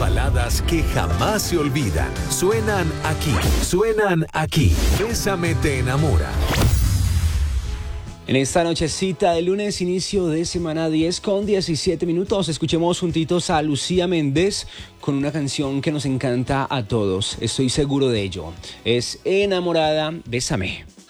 baladas que jamás se olvidan. Suenan aquí. Bésame te enamora. En esta nochecita de lunes, inicio de semana 10:17, escuchemos juntitos a Lucía Méndez con una canción que nos encanta a todos. Estoy seguro de ello. Es Enamorada, Bésame.